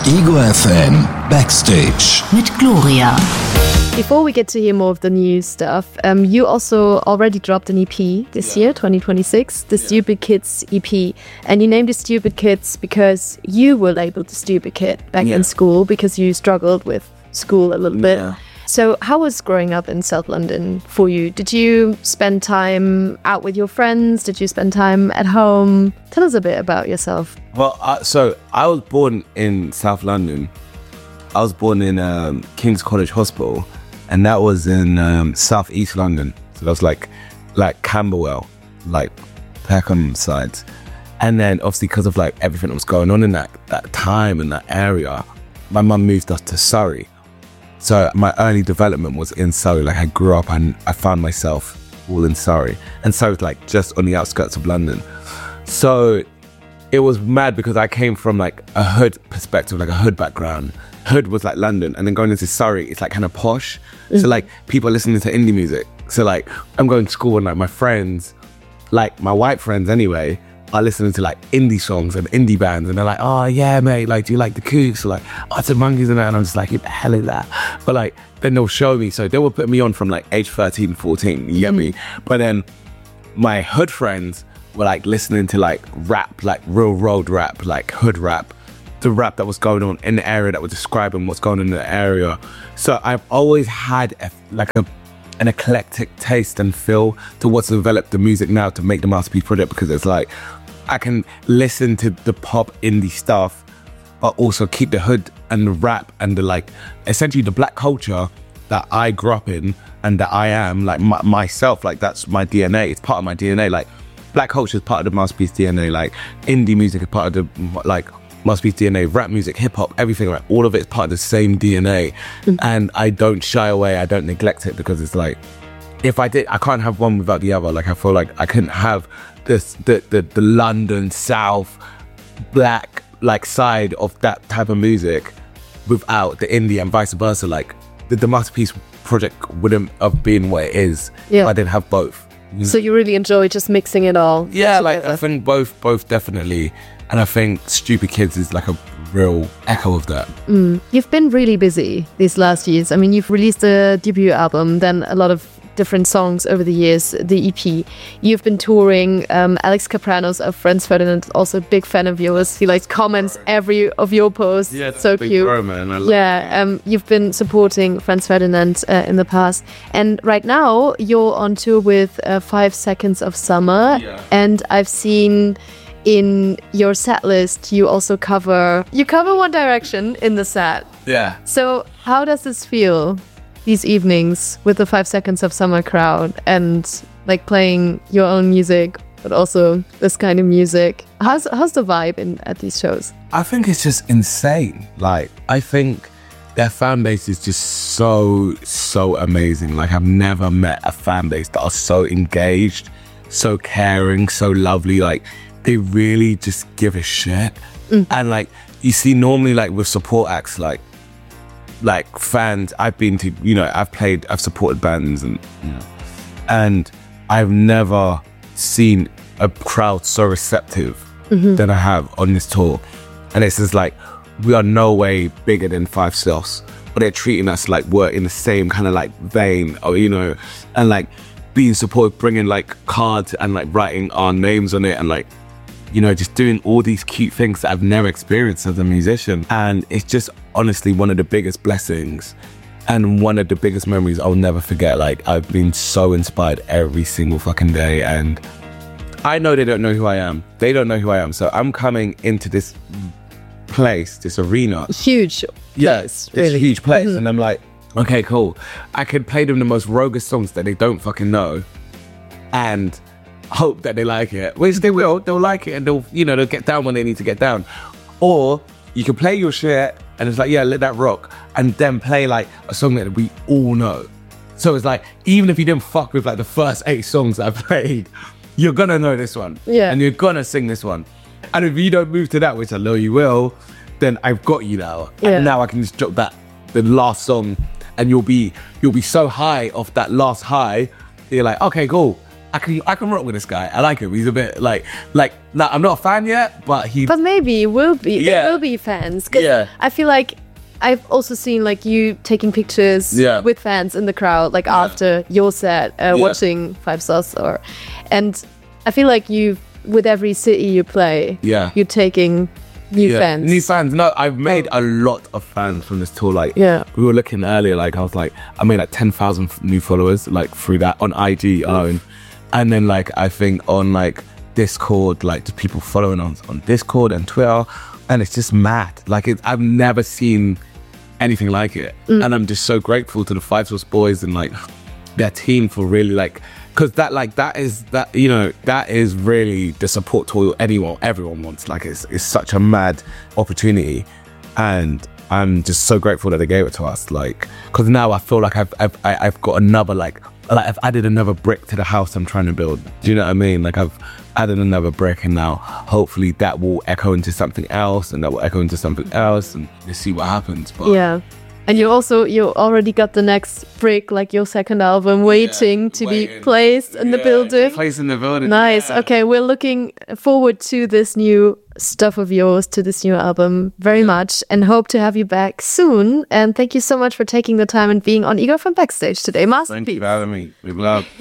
Ego FM Backstage mit Gloria. Before we get to hear more of the new stuff, you also already dropped an EP this year, 2026, the Stupid Kids EP. And you named it Stupid Kids because you were labeled the stupid kid back in school because you struggled with school a little bit. So how was growing up in South London for you? Did you spend time out with your friends? Did you spend time at home? Tell us a bit about yourself. Well, so I was born in South London. I was born in King's College Hospital, and that was in South East London. So that was like Camberwell, like Peckham sides. And then obviously because of like everything that was going on in that time and that area, my mum moved us to Surrey. So my early development was in Surrey. Like I grew up and I found myself all in Surrey. And so it's like just on the outskirts of London. So it was mad because I came from like a hood perspective, like a hood background. Hood was like London, and then going into Surrey, it's like kind of posh. So like people are listening to indie music. So like I'm going to school and like my friends, like my white friends anyway, are listening to like indie songs and indie bands, and they're like, oh yeah mate, like do you like the Kooks or like Arctic Monkeys and that? And I'm just like, what the hell is that? But like then they'll show me, so they will put me on from like age 13, 14, you get me? But then my hood friends were like listening to like rap, like real road rap, like hood rap, the rap that was going on in the area that was describing what's going on in the area. So I've always had an eclectic taste and feel to what's developed the music now to make the Masterpiece project, because it's like I can listen to the pop indie stuff but also keep the hood and the rap and the like essentially the black culture that I grew up in and that I am like myself, like that's my DNA. It's part of my DNA. Like black culture is part of the Masterpiece DNA, like indie music is part of the like Masterpiece DNA, rap music, hip hop, everything, right? All of it is part of the same DNA. And I don't shy away, I don't neglect it, because it's like, if I did, I can't have one without the other. Like I feel like I couldn't have this, the London South black like side of that type of music without the indie, and vice versa. Like the Masterpiece project wouldn't have been what it is if I didn't have both. So you really enjoy just mixing it all? Yeah, like I think both definitely. And I think Stupid Kids is like a real echo of that. You've been really busy these last years. I mean, you've released a debut album, then a lot of different songs over the years, the EP. You've been touring. Alex Capranos of Franz Ferdinand, also a big fan of yours. He like comments every of your posts. Yeah, so cute. Bro, man. I love it. You've been supporting Franz Ferdinand in the past. And right now, you're on tour with 5 Seconds of Summer. Yeah. And I've seen in your set list, you also cover One Direction in the set. Yeah. So how does this feel, these evenings with the 5 Seconds of Summer crowd and like playing your own music, but also this kind of music? How's the vibe at these shows? I think it's just insane. Like, I think their fan base is just so amazing. Like, I've never met a fan base that are so engaged, so caring, so lovely. Like, they really just give a shit. And like you see normally like with support acts, like fans, I've been to, I've supported bands and I've never seen a crowd so receptive than I have on this tour. And it's just like, we are no way bigger than 5 Sauce, but they're treating us like we're in the same kind of like vein, or and like being supportive, bringing like cards and like writing our names on it, and like just doing all these cute things that I've never experienced as a musician. And it's just honestly one of the biggest blessings and one of the biggest memories I'll never forget. Like, I've been so inspired every single fucking day, and I know they don't know who I am. They don't know who I am. So I'm coming into this place, this arena. Huge place, really. Huge place. And I'm like, okay, cool. I could play them the most roguish songs that they don't fucking know and hope that they like it, which they will. They'll like it, and they'll get down when they need to get down. Or you can play your shit and it's like, yeah, let that rock, and then play like a song that we all know. So it's like, even if you didn't fuck with like the first 8 songs that I played, you're gonna know this one, and you're gonna sing this one. And if you don't move to that, which I know you will, then I've got you now. And now I can just drop the last song, and you'll be so high off that last high. You're like, okay, cool. I can rock with this guy. I like him. He's a bit like nah, I'm not a fan yet, but But maybe will be. Yeah. There will be fans. 'Cause Yeah. I feel like I've also seen like you taking pictures Yeah. with fans in the crowd, like after your set, watching Five Stars or, and I feel like you, with every city you play, Yeah. you're taking new fans. New fans. No, I've made a lot of fans from this tour. Like, Yeah. we were looking earlier. Like, I was like, I made like 10,000 new followers, like through that on IG alone, and then like I think on like Discord, like just people following on Discord and Twitter, and it's just mad. Like, I've never seen anything like it, and I'm just so grateful to the Five Sauce Boys and like their team for really like. Because that is really the support tool everyone wants. Like it's such a mad opportunity, and I'm just so grateful that they gave it to us. Like, because now I feel like I've got another like I've added another brick to the house I'm trying to build. Do you know what I mean? Like I've added another brick, and now hopefully that will echo into something else, and that will echo into something else, and let's see what happens. But Yeah. And you already got the next brick, like your second album, waiting to be placed in the building. Place in the building. Nice. Yeah. Okay, we're looking forward to this new stuff of yours, to this new album very much, and hope to have you back soon. And thank you so much for taking the time and being on Igor from Backstage today. Thank you for having me. Big love.